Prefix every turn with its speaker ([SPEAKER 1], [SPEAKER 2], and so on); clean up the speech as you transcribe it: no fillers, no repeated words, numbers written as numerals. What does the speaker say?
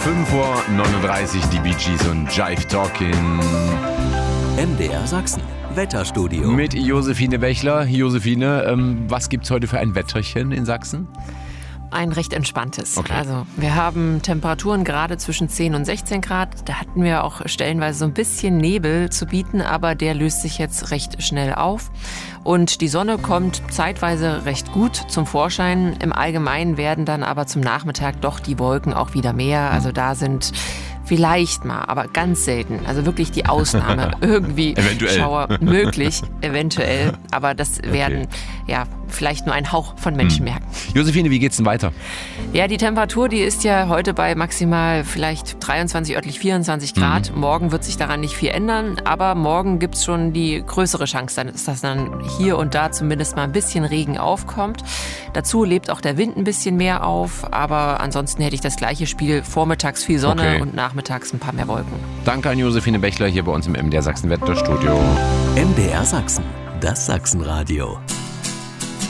[SPEAKER 1] 5:39 Uhr, die Bee Gees und Jive Talking.
[SPEAKER 2] MDR Sachsen, Wetterstudio.
[SPEAKER 1] Mit Josephine Bächler. Josephine, was gibt's heute für ein Wetterchen in Sachsen?
[SPEAKER 3] Ein recht entspanntes.
[SPEAKER 1] Okay.
[SPEAKER 3] Also wir haben Temperaturen gerade zwischen 10 und 16 Grad. Da hatten wir auch stellenweise so ein bisschen Nebel zu bieten, aber der löst sich jetzt recht schnell auf. Und die Sonne kommt zeitweise recht gut zum Vorschein. Im Allgemeinen werden dann aber zum Nachmittag doch die Wolken auch wieder mehr. Also da sind vielleicht mal, aber ganz selten, also wirklich die Ausnahme, irgendwie
[SPEAKER 1] Eventuell.
[SPEAKER 3] Schauer möglich, eventuell. Aber das werden ja vielleicht nur ein Hauch von Menschenmerken.
[SPEAKER 1] Josephine, wie geht's denn weiter?
[SPEAKER 3] Ja, die Temperatur, die ist ja heute bei maximal vielleicht 23, örtlich 24 Grad. Morgen wird sich daran nicht viel ändern, aber morgen gibt's schon die größere Chance, dass dann hier und da zumindest mal ein bisschen Regen aufkommt. Dazu lebt auch der Wind ein bisschen mehr auf, aber ansonsten hätte ich das gleiche Spiel, vormittags viel Sonne und nachmittags ein paar mehr Wolken.
[SPEAKER 1] Danke an Josephine Bächler hier bei uns im MDR Sachsen Wetterstudio.
[SPEAKER 2] MDR Sachsen, das Sachsenradio.